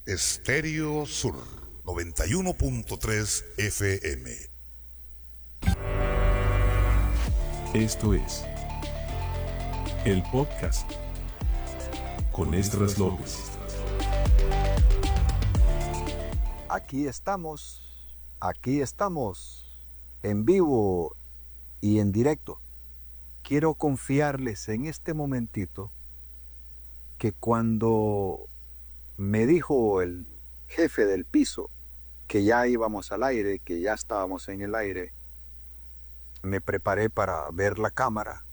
Estéreo Sur 91.3 FM. Esto es el podcast con Esdras López. Aquí estamos, en vivo y en directo. Quiero confiarles en este momentito que cuando me dijo el jefe del piso que ya íbamos al aire, que ya estábamos en el aire, me preparé para ver la cámara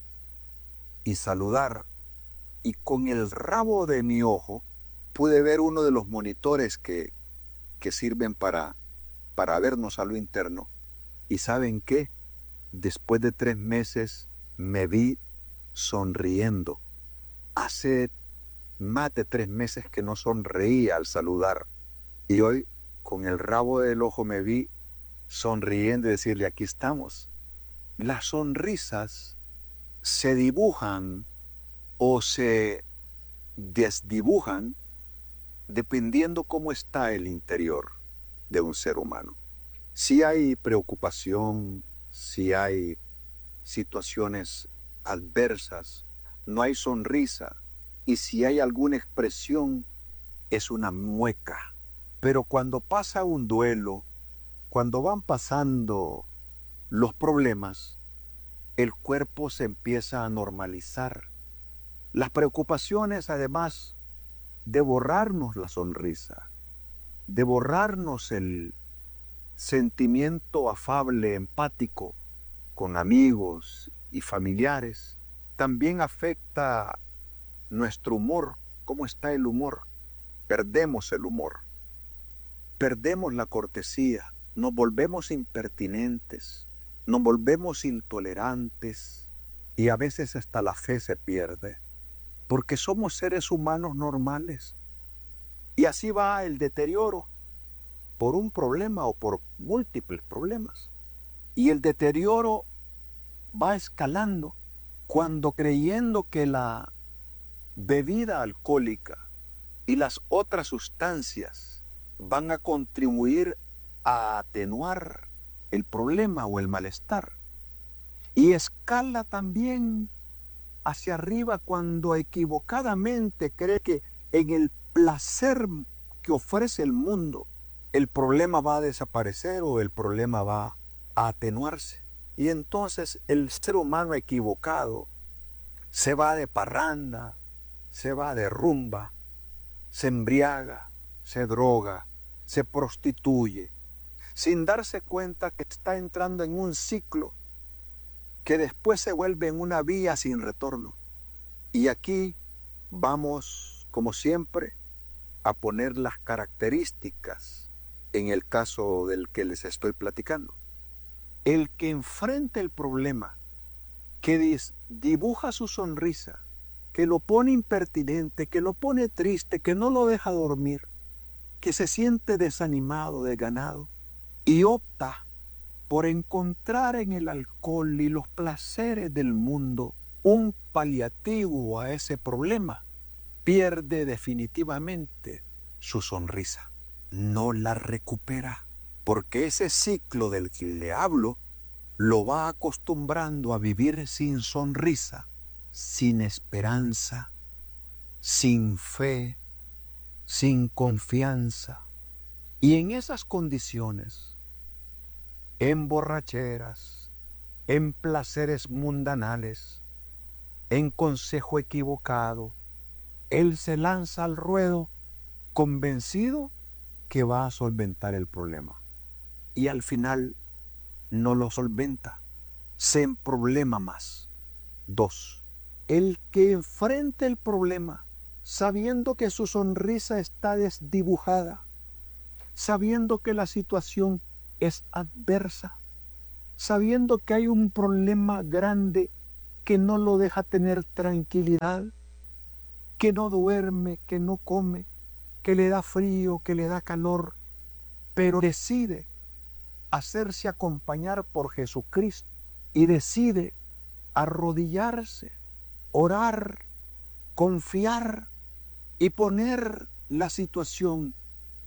y saludar, y con el rabo de mi ojo pude ver uno de los monitores que sirven para vernos a lo interno. ¿Y saben qué? Después de 3 meses me vi sonriendo. Hace más de 3 meses que no sonreía al saludar, y hoy con el rabo del ojo me vi sonriendo y decirle: aquí estamos. Las sonrisas se dibujan o se desdibujan dependiendo cómo está el interior de un ser humano. Si hay preocupación, si hay situaciones adversas, no hay sonrisa, y si hay alguna expresión, es una mueca. Pero cuando pasa un duelo, cuando van pasando los problemas, el cuerpo se empieza a normalizar. Las preocupaciones, además de borrarnos la sonrisa, de borrarnos el sentimiento afable, empático con amigos y familiares, también afecta nuestro humor. ¿Cómo está el humor? Perdemos el humor, perdemos la cortesía, nos volvemos impertinentes, nos volvemos intolerantes, y a veces hasta la fe se pierde, porque somos seres humanos normales. Y así va el deterioro, por un problema o por múltiples problemas. Y el deterioro va escalando cuando, creyendo que la bebida alcohólica y las otras sustancias van a contribuir a atenuar el problema o el malestar, y escala también hacia arriba cuando equivocadamente cree que en el placer que ofrece el mundo el problema va a desaparecer o el problema va a atenuarse. Y entonces el ser humano equivocado se va de parranda, se va de rumba, se embriaga, se droga, se prostituye, sin darse cuenta que está entrando en un ciclo que después se vuelve en una vía sin retorno. Y aquí vamos, como siempre, a poner las características en el caso del que les estoy platicando. El que enfrenta el problema, que dibuja su sonrisa, que lo pone impertinente, que lo pone triste, que no lo deja dormir, que se siente desanimado, desganado, y opta por encontrar en el alcohol y los placeres del mundo un paliativo a ese problema, pierde definitivamente su sonrisa. No la recupera, porque ese ciclo del que le hablo lo va acostumbrando a vivir sin sonrisa, sin esperanza, sin fe, sin confianza. Y en esas condiciones, en borracheras, en placeres mundanales, en consejo equivocado, él se lanza al ruedo convencido que va a solventar el problema. Y al final no lo solventa, se emproblema más. 2. El que enfrenta el problema sabiendo que su sonrisa está desdibujada, sabiendo que la situación es adversa, sabiendo que hay un problema grande que no lo deja tener tranquilidad, que no duerme, que no come, que le da frío, que le da calor, pero decide hacerse acompañar por Jesucristo y decide arrodillarse, orar, confiar y poner la situación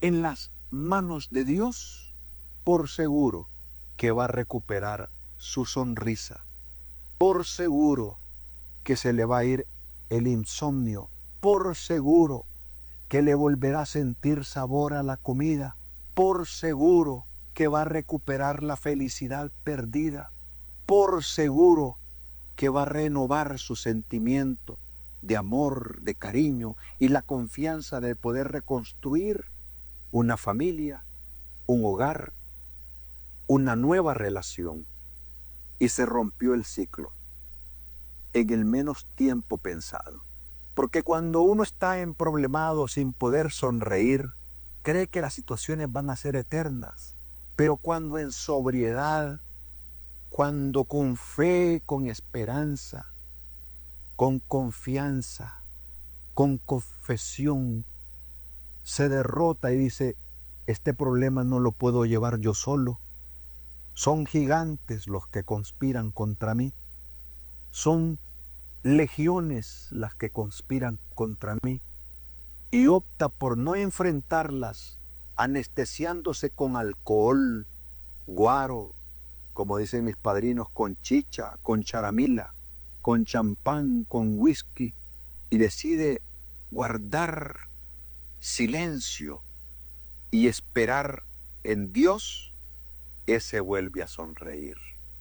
en las manos de Dios, por seguro que va a recuperar su sonrisa. Por seguro que se le va a ir el insomnio. Por seguro que le volverá a sentir sabor a la comida. Por seguro que va a recuperar la felicidad perdida. Por seguro que va a renovar su sentimiento de amor, de cariño y la confianza de poder reconstruir una familia, un hogar, una nueva relación. Y se rompió el ciclo en el menos tiempo pensado. Porque cuando uno está emproblemado sin poder sonreír, cree que las situaciones van a ser eternas. Pero cuando en sobriedad, cuando con fe, con esperanza, con confianza, con confesión, se derrota y dice, este problema no lo puedo llevar yo solo. Son gigantes los que conspiran contra mí. Son legiones las que conspiran contra mí. Y opta por no enfrentarlas, anestesiándose con alcohol, guaro, como dicen mis padrinos, con chicha, con charamila, con champán, con whisky, y decide guardar silencio y esperar en Dios, ese vuelve a sonreír.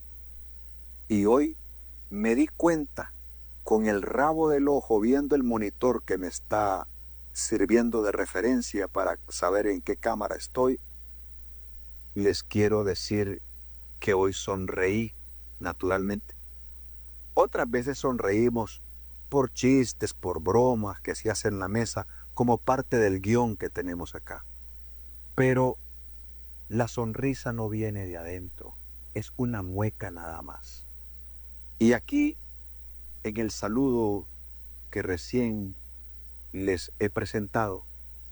Y hoy me di cuenta, con el rabo del ojo, viendo el monitor que me está sirviendo de referencia para saber en qué cámara estoy, les quiero decir que hoy sonreí naturalmente. Otras veces sonreímos por chistes, por bromas que se hacen en la mesa, como parte del guión que tenemos acá. Pero la sonrisa no viene de adentro, es una mueca nada más. Y aquí, en el saludo que recién les he presentado,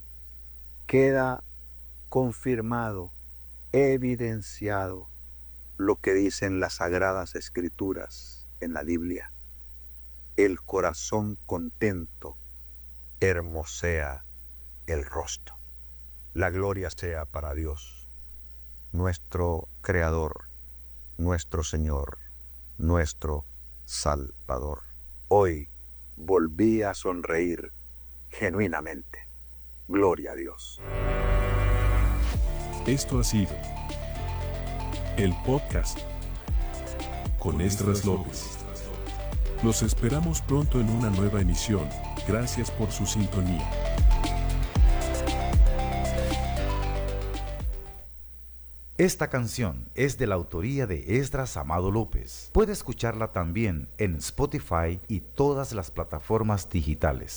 queda confirmado, evidenciado lo que dicen las Sagradas Escrituras en la Biblia. El corazón contento hermosea el rostro. La gloria sea para Dios, nuestro Creador, nuestro Señor, nuestro Salvador. Hoy volví a sonreír genuinamente. Gloria a Dios. Esto ha sido el podcast con Esdras López. Los esperamos pronto en una nueva emisión. Gracias por su sintonía. Esta canción es de la autoría de Esdras Amado López. Puede escucharla también en Spotify y todas las plataformas digitales.